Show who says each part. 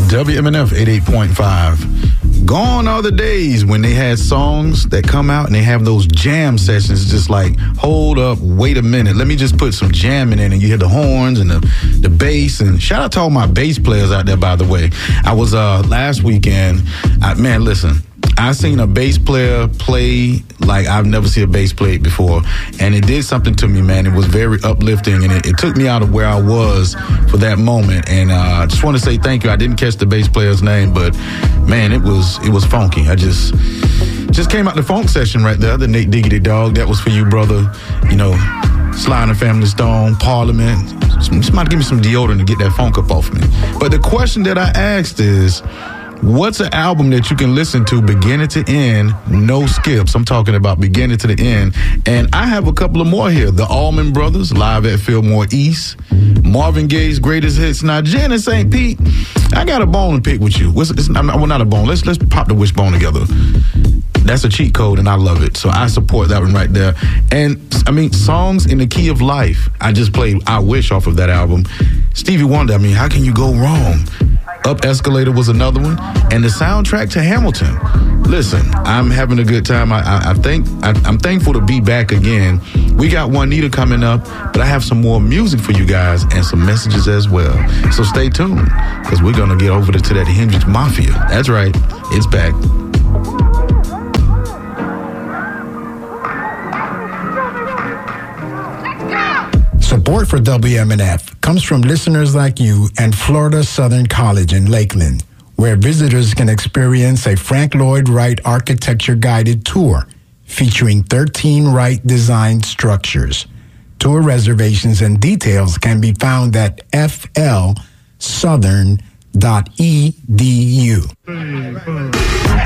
Speaker 1: WMNF 88.5. Gone are the days when they had songs that come out and they have those jam sessions just like, hold up, wait a minute. Let me just put some jamming in, and you hear the horns and the bass. And shout out to all my bass players out there, by the way. I was last weekend. Man, listen. I seen a bass player play like I've never seen a bass played before, and it did something to me, man. It was very uplifting, and it took me out of where I was for that moment. And I just want to say thank you. I didn't catch the bass player's name, but man, it was funky. I just came out the funk session right there, the Nate Diggity Dog. That was for you, brother. You know, Sly and the Family Stone, Parliament. Somebody give me some deodorant to get that funk up off me. But the question that I asked is, what's an album that you can listen to beginning to end, no skips? I'm talking about beginning to the end. And I have a couple of more here. The Allman Brothers, live at Fillmore East. Marvin Gaye's Greatest Hits. Now, Jen and St. Pete, I got a bone to pick with you. Not a bone. Let's pop the wishbone together. That's a cheat code, and I love it. So I support that one right there. And, I mean, Songs in the Key of Life. I just played I Wish off of that album. Stevie Wonder, I mean, how can you go wrong? Up Escalator was another one. And the soundtrack to Hamilton. Listen, I'm having a good time. I'm thankful to be back again. We got Juanita coming up, but I have some more music for you guys and some messages as well. So stay tuned, because we're going to get over to that Hendrix Mafia. That's right. It's back.
Speaker 2: Support for WMNF comes from listeners like you and Florida Southern College in Lakeland, where visitors can experience a Frank Lloyd Wright architecture-guided tour featuring 13 Wright-designed structures. Tour reservations and details can be found at flsouthern.edu.